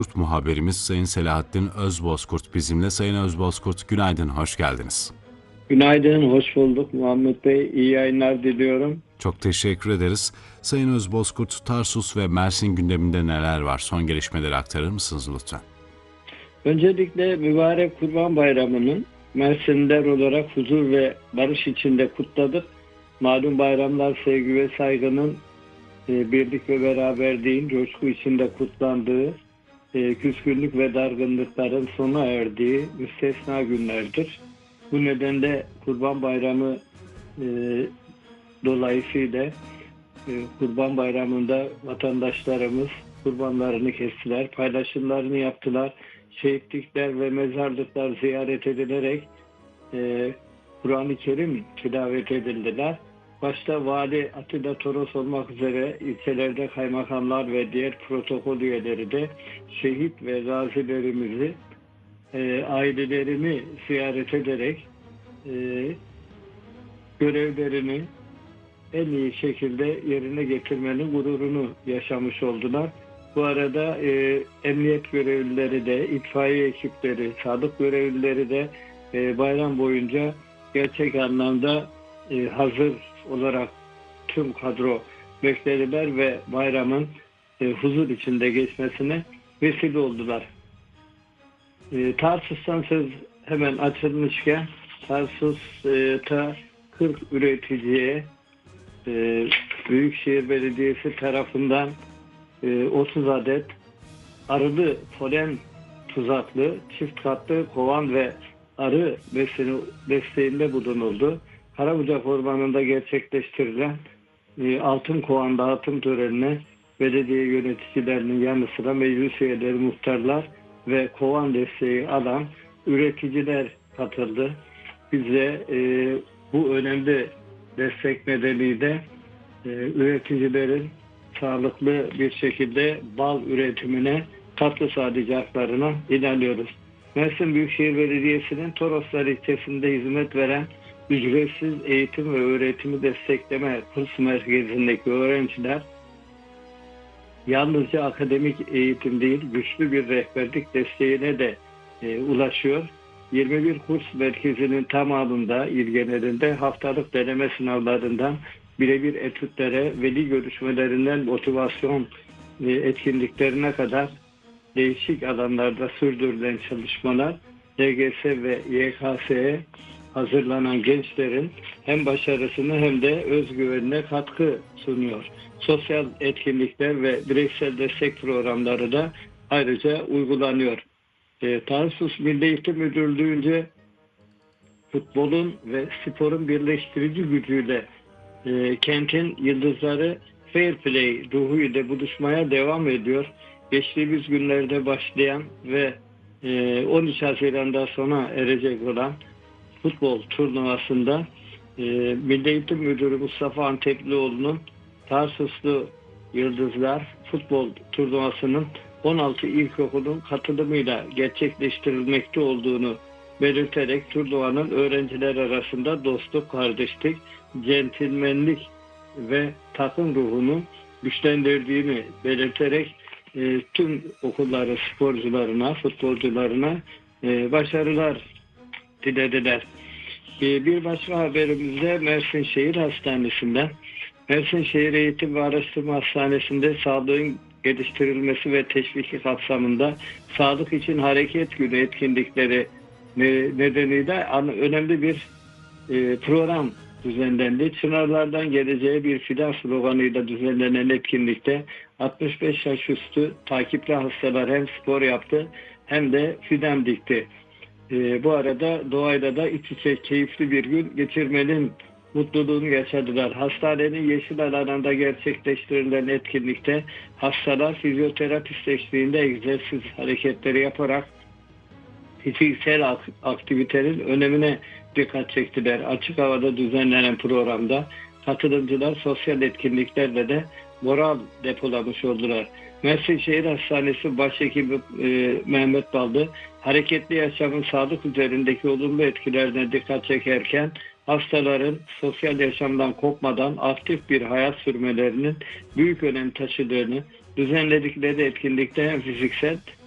Kurt muhabirimiz Sayın Selahattin Özbozkurt bizimle. Sayın Özbozkurt, günaydın, hoş geldiniz. Günaydın, hoş bulduk Muhammed Bey. İyi yayınlar diliyorum. Çok teşekkür ederiz. Sayın Özbozkurt, Tarsus ve Mersin gündeminde neler var? Son gelişmeleri aktarır mısınız lütfen? Öncelikle mübarek Kurban Bayramı'nın Mersinliler olarak huzur ve barış içinde kutladık. Malum bayramlar sevgi ve saygının, birlik ve beraberliğin coşku içinde kutlandığı, küskünlük ve dargınlıkların sona erdiği müstesna günlerdir. Bu nedenle Kurban Bayramı e, dolayısıyla Kurban Bayramı'nda vatandaşlarımız kurbanlarını kestiler, paylaşımlarını yaptılar. Şehitlikler ve mezarlıklar ziyaret edilerek Kur'an-ı Kerim tilavet edildiler. Başta Vali Atilla Toros olmak üzere ilçelerde kaymakamlar ve diğer protokol üyeleri de şehit ve gazilerimizi, ailelerini ziyaret ederek görevlerini en iyi şekilde yerine getirmenin gururunu yaşamış oldular. Bu arada emniyet görevlileri de, itfaiye ekipleri, sağlık görevlileri de bayram boyunca gerçek anlamda hazır olarak tüm kadro beklediler ve bayramın huzur içinde geçmesine vesile oldular. Tarsus'tan söz hemen açılmışken Tarsus'ta 40 üreticiye Büyükşehir Belediyesi tarafından 30 adet arılı polen tuzaklı çift katlı kovan ve arı desteğinde bulunuldu. Karabucak Ormanı'nda gerçekleştirilen altın kovan dağıtım törenine belediye yöneticilerinin yanı sıra meclis üyeleri, muhtarlar ve kovan desteği alan üreticiler katıldı. Biz de bu önemli destek nedeniyle üreticilerin sağlıklı bir şekilde bal üretimine katkı sağlayacaklarına inanıyoruz. Mersin Büyükşehir Belediyesi'nin Toroslar ilçesinde hizmet veren ücretsiz eğitim ve öğretimi destekleme kurs merkezindeki öğrenciler yalnızca akademik eğitim değil, güçlü bir rehberlik desteğine de ulaşıyor. 21 kurs merkezinin tamamında, il genelinde haftalık deneme sınavlarından birebir etütlere, veli görüşmelerinden motivasyon etkinliklerine kadar değişik alanlarda sürdürülen çalışmalar LGS ve YKS'ye hazırlanan gençlerin hem başarısını hem de özgüvenine katkı sunuyor. Sosyal etkinlikler ve bireysel destek programları da ayrıca uygulanıyor. Tarsus Milli Eğitim Müdürlüğü'nce futbolun ve sporun birleştirici gücüyle kentin yıldızları fair play ruhuyla buluşmaya devam ediyor. Geçtiğimiz günlerde başlayan ve 13 Haziran'da sona erecek olan futbol turnuvasında Milli Eğitim Müdürü Mustafa Anteplioğlu'nun Tarsuslu Yıldızlar futbol turnuvasının 16 ilkokulun katılımıyla gerçekleştirilmekte olduğunu belirterek turnuvanın öğrenciler arasında dostluk, kardeşlik, centilmenlik ve takım ruhunu güçlendirdiğini belirterek tüm okulları sporcularına, futbolcularına başarılar dilediler. Bir başka haberimizde Mersin Şehir Hastanesi'nden. Mersin Şehir Eğitim ve Araştırma Hastanesi'nde sağlığın geliştirilmesi ve teşviki kapsamında Sağlık için Hareket Günü etkinlikleri nedeniyle önemli bir program düzenlendi. Çınarlardan geleceğe bir fidan sloganıyla düzenlenen etkinlikte 65 yaş üstü takipli hastalar hem spor yaptı hem de fidan dikti. Bu arada doğayla da iç içe keyifli bir gün geçirmenin mutluluğunu yaşadılar. Hastanenin yeşil alanında gerçekleştirilen etkinlikte hastalar fizyoterapist eşliğinde egzersiz hareketleri yaparak fiziksel aktivitenin önemine dikkat çektiler. Açık havada düzenlenen programda katılımcılar sosyal etkinliklerle de moral depolamış oldular. Mersin Şehir Hastanesi Başhekimi Mehmet Baldı, hareketli yaşamın sağlık üzerindeki olumlu etkilerine dikkat çekerken hastaların sosyal yaşamdan kopmadan aktif bir hayat sürmelerinin büyük önem taşıdığını, düzenledikleri etkinlikte hem fiziksel